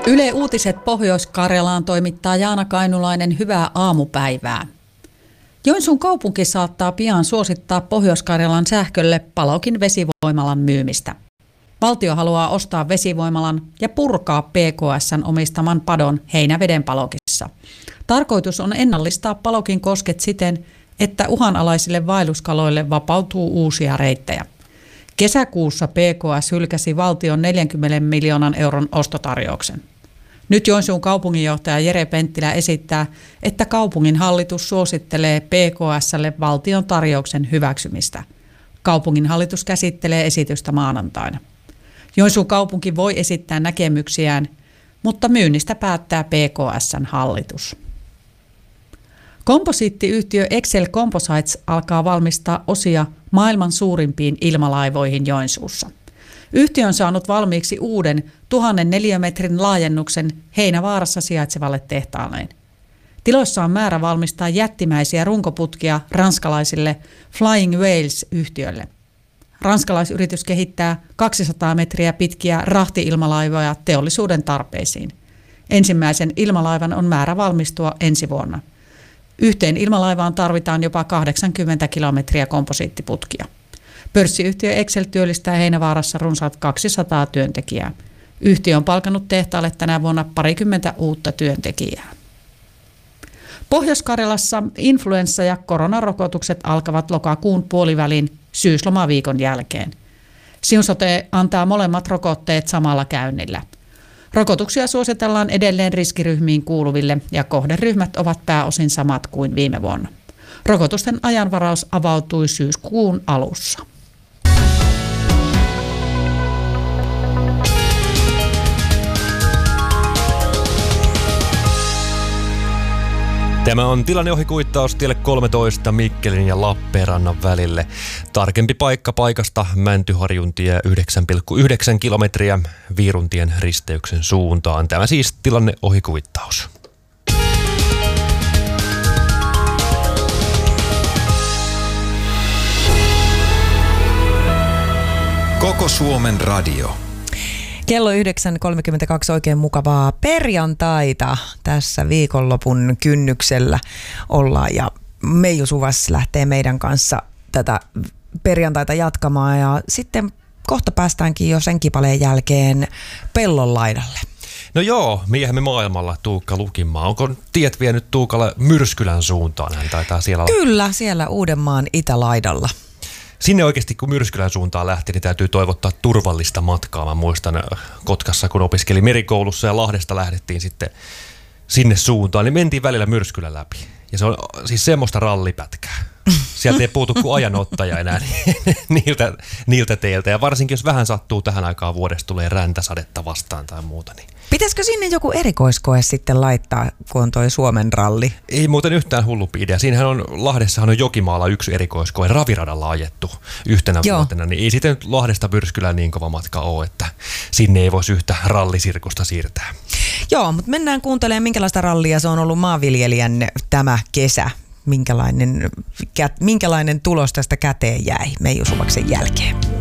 Yle Uutiset Pohjois-Karjalaan toimittaa Jaana Kainulainen. Hyvää aamupäivää. Joensuun kaupunki saattaa pian suosittaa Pohjois-Karjalan sähkölle Palokin vesivoimalan myymistä. Valtio haluaa ostaa vesivoimalan ja purkaa PKS:n omistaman padon Heinäveden Palokissa. Tarkoitus on ennallistaa Palokin kosket siten, että uhanalaisille vaelluskaloille vapautuu uusia reittejä. Kesäkuussa PKS hylkäsi valtion 40 miljoonan euron ostotarjouksen. Nyt Joensuun kaupunginjohtaja Jere Penttilä esittää, että kaupungin hallitus suosittelee PKS:lle valtion tarjouksen hyväksymistä. Kaupungin hallitus käsittelee esitystä maanantaina. Joensuun kaupunki voi esittää näkemyksiään, mutta myynnistä päättää PKS:n hallitus. Komposiittiyhtiö Excel Composites alkaa valmistaa osia maailman suurimpiin ilmalaivoihin Joensuussa. Yhtiö on saanut valmiiksi uuden 1000 neliömetrin laajennuksen Heinävaarassa sijaitsevalle tehtaalleen. Tiloissa on määrä valmistaa jättimäisiä runkoputkia ranskalaisille Flying Whales-yhtiölle. Ranskalaisyritys kehittää 200 metriä pitkiä rahti-ilmalaivoja teollisuuden tarpeisiin. Ensimmäisen ilmalaivan on määrä valmistua ensi vuonna. Yhteen ilmalaivaan tarvitaan jopa 80 kilometriä komposiittiputkia. Pörssiyhtiö Excel työllistää Heinävaarassa runsaat 200 työntekijää. Yhtiö on palkannut tehtaalle tänä vuonna 20 uutta työntekijää. Pohjois-Karjalassa influenssa- ja koronarokotukset alkavat lokakuun puolivälin syyslomaviikon jälkeen. Siun Sote antaa molemmat rokotteet samalla käynnillä. Rokotuksia suositellaan edelleen riskiryhmiin kuuluville ja kohderyhmät ovat pääosin samat kuin viime vuonna. Rokotusten ajanvaraus avautui syyskuun alussa. Tämä on tilanneohikuittaus tielle 13 Mikkelin ja Lappeenrannan välille. Tarkempi paikka paikasta Mäntyharjun tie 9,9 kilometriä Viiruntien risteyksen suuntaan. Tämä siis tilanneohikuittaus. Koko Suomen radio. Kello 9.32 oikein mukavaa perjantaita. Tässä viikonlopun kynnyksellä ollaan ja Meiju Suvas lähtee meidän kanssa tätä perjantaita jatkamaan ja sitten kohta päästäänkin jo sen kipaleen jälkeen pellon laidalle. No joo, miehemme maailmalla Tuukka Lukinmaa. Onko tiet vienyt Tuukalle Myrskylän suuntaan? Hän taitaa siellä olla. Kyllä, siellä Uudenmaan itälaidalla. Sinne oikeasti, kun Myrskylän suuntaan lähti, niin täytyy toivottaa turvallista matkaa. Mä muistan Kotkassa, kun opiskelin merikoulussa ja Lahdesta lähdettiin sitten sinne suuntaan, niin mentiin välillä Myrskylän läpi. Ja se on siis semmoista rallipätkää. Sieltä ei puutu kuin ajanottaja enää niiltä teiltä. Ja varsinkin, jos vähän sattuu tähän aikaan vuodesta, tulee räntäsadetta vastaan tai muuta. Niin. Pitäisikö sinne joku erikoiskoe sitten laittaa, kun on toi Suomen ralli? Ei muuten yhtään hullumpi idea. Siinähän on, Lahdessahan on Jokimaalla yksi erikoiskoe raviradalla ajettu yhtenä vuotena. Niin ei sitten Lahdesta Myrskylään niin kova matka ole, että sinne ei voisi yhtä rallisirkusta siirtää. Joo, mutta mennään kuuntelemaan, minkälaista rallia se on ollut maanviljelijän tämä kesä. Minkälainen tulos tästä käteen jäi Meiju Suvaksen jälkeen.